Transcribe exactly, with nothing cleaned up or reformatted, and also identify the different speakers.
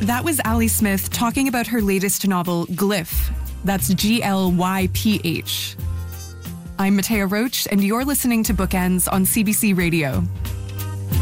Speaker 1: That was Ali Smith talking about her latest novel, Glyph. That's G L Y P H. I'm Matea Roach, and you're listening to Bookends on C B C Radio.